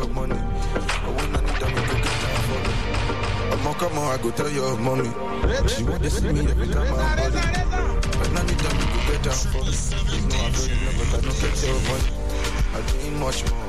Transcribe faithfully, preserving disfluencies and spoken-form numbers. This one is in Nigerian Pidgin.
your money. But when I need them, you go get down for me. I'm on, come on, I go tell your mommy. She want to see me every time I'm body. When I need them, you go get down for me. You know I feel you know, but I don't get your money. I need much more.